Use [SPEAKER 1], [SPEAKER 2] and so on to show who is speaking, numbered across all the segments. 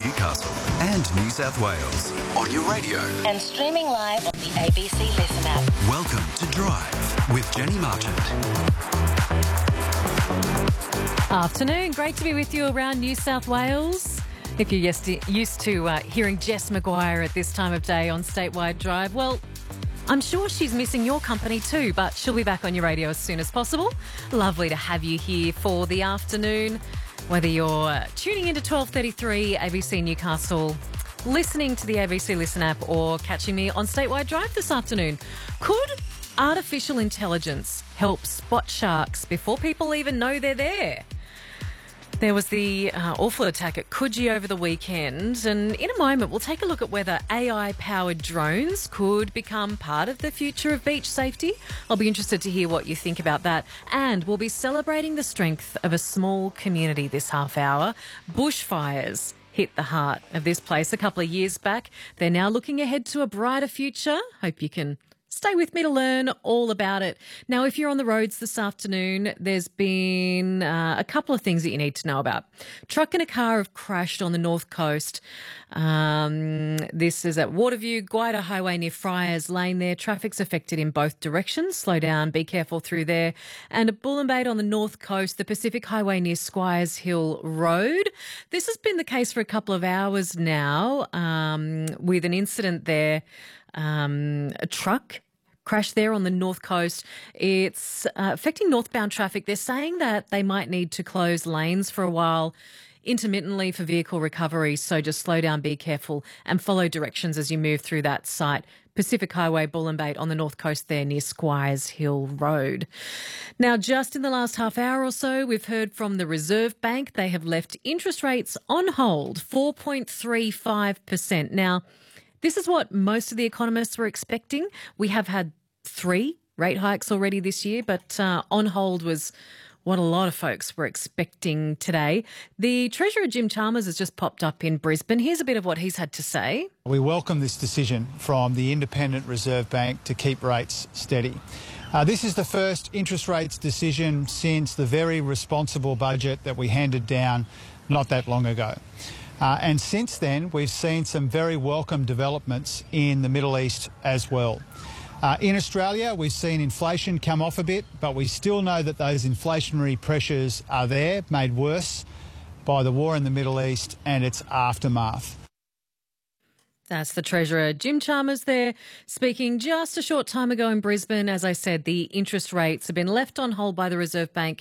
[SPEAKER 1] Newcastle and New South Wales. On your radio.
[SPEAKER 2] And streaming live on the ABC Listen app.
[SPEAKER 1] Welcome to Drive with Jenny Marchant.
[SPEAKER 3] Afternoon. Great to be with you around New South Wales. If you're used to hearing Jess Maguire at this time of day on Statewide Drive, well, I'm sure she's missing your company too, but she'll be back on your radio as soon as possible. Lovely to have you here for the afternoon. Whether you're tuning into 12:33 ABC Newcastle, listening to the ABC Listen app or catching me on Statewide Drive this afternoon, could artificial intelligence help spot sharks before people even know they're there? There was the awful attack at Coogee over the weekend, and in a moment we'll take a look at whether AI-powered drones could become part of the future of beach safety. I'll be interested to hear what you think about that, and we'll be celebrating the strength of a small community this half hour. Bushfires hit the heart of this place a couple of years back. They're now looking ahead to a brighter future. Hope you can stay with me to learn all about it. Now, if you're on the roads this afternoon, there's been a couple of things that you need to know about. Truck and a car have crashed on the North Coast. This is at Waterview, Guida Highway near Friars Lane there. Traffic's affected in both directions. Slow down, be careful through there. And at Bullenbait on the North Coast, the Pacific Highway near Squires Hill Road. This has been the case for a couple of hours now with an incident there. A truck crashed there on the North Coast. It's affecting northbound traffic. They're saying that they might need to close lanes for a while intermittently for vehicle recovery. So just slow down, be careful and follow directions as you move through that site. Pacific Highway, Bullenbait on the North Coast there near Squires Hill Road. Now, just in the last half hour or so, we've heard from the Reserve Bank. They have left interest rates on hold, 4.35%. Now, this is what most of the economists were expecting. We have had 3 rate hikes already this year, but on hold was what a lot of folks were expecting today. The Treasurer, Jim Chalmers, has just popped up in Brisbane. Here's a bit of what he's had to say.
[SPEAKER 4] We welcome this decision from the Independent Reserve Bank to keep rates steady. This is the first interest rates decision since the very responsible budget that we handed down not that long ago. And since then, we've seen some very welcome developments in the Middle East as well. In Australia, we've seen inflation come off a bit, but we still know that those inflationary pressures are there, made worse by the war in the Middle East and its aftermath.
[SPEAKER 3] That's the Treasurer, Jim Chalmers there, speaking just a short time ago in Brisbane. As I said, the interest rates have been left on hold by the Reserve Bank,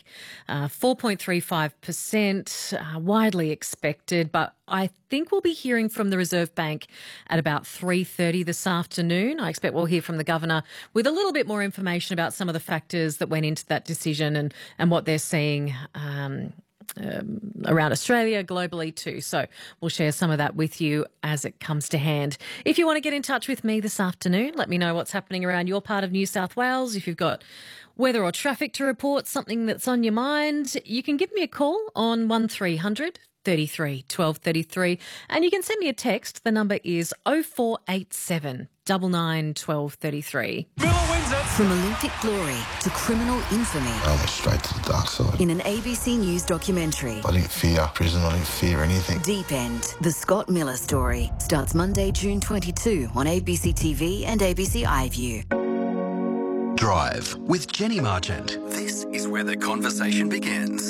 [SPEAKER 3] 4.35%, widely expected. But I think we'll be hearing from the Reserve Bank at about 3:30 this afternoon. I expect we'll hear from the Governor with a little bit more information about some of the factors that went into that decision and what they're seeing around Australia, globally too. So we'll share some of that with you as it comes to hand. If you want to get in touch with me this afternoon, let me know what's happening around your part of New South Wales. If you've got weather or traffic to report, something that's on your mind, you can give me a call on 1300 33 1233, and you can send me a text. The number is 0487 99 1233.
[SPEAKER 5] From Olympic glory to criminal infamy.
[SPEAKER 6] I went straight to the dark side.
[SPEAKER 5] In an ABC News documentary.
[SPEAKER 6] I didn't fear prison, I didn't fear anything.
[SPEAKER 5] Deep End, the Scott Miller story, starts Monday, June 22 on ABC TV and ABC iView.
[SPEAKER 1] Drive with Jenny Marchant. This is where the conversation begins.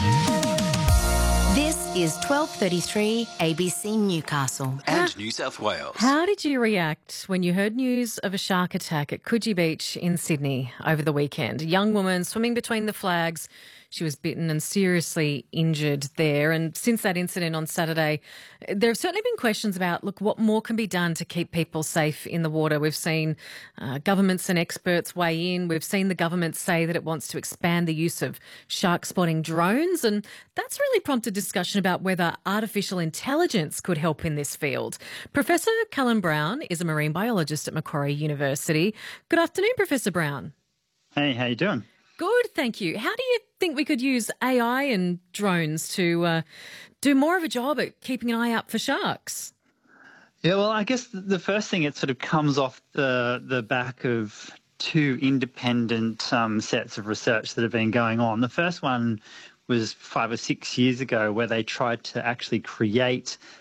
[SPEAKER 2] This is 12:33 ABC Newcastle.
[SPEAKER 1] And New South Wales.
[SPEAKER 3] How did you react when you heard news of a shark attack at Coogee Beach in Sydney over the weekend? A young woman swimming between the flags. She was bitten and seriously injured there. And since that incident on Saturday, there have certainly been questions about, look, what more can be done to keep people safe in the water? We've seen governments and experts weigh in. We've seen the government say that it wants to expand the use of shark spotting drones. And that's really prompted discussion about whether artificial intelligence could help in this field. Professor Callum Brown is a marine biologist at Macquarie University. Good afternoon, Professor Brown.
[SPEAKER 7] Hey, how you doing?
[SPEAKER 3] Good, thank you. How do you think we could use AI and drones to do more of a job at keeping an eye out for sharks?
[SPEAKER 7] Yeah, well, I guess the first thing, it sort of comes off the back of 2 independent sets of research that have been going on. The first one was 5 or 6 years ago, where they tried to actually create